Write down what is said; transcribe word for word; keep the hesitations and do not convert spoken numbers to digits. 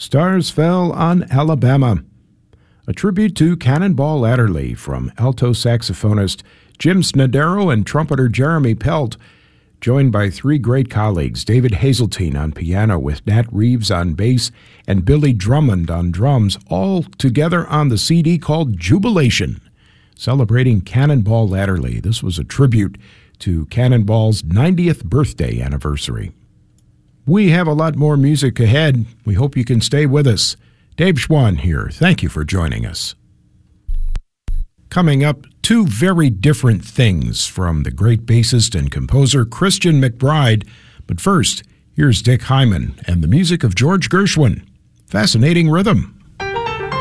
Stars Fell on Alabama, a tribute to Cannonball Adderley from alto saxophonist Jim Snodero and trumpeter Jeremy Pelt, joined by three great colleagues, David Hazeltine on piano with Nat Reeves on bass and Billy Drummond on drums, all together on the C D called Jubilation, celebrating Cannonball Adderley. This was a tribute to Cannonball's ninetieth birthday anniversary. We have a lot more music ahead. We hope you can stay with us. Dave Schwann here. Thank you for joining us. Coming up, two very different things from the great bassist and composer Christian McBride. But first, here's Dick Hyman and the music of George Gershwin. Fascinating Rhythm.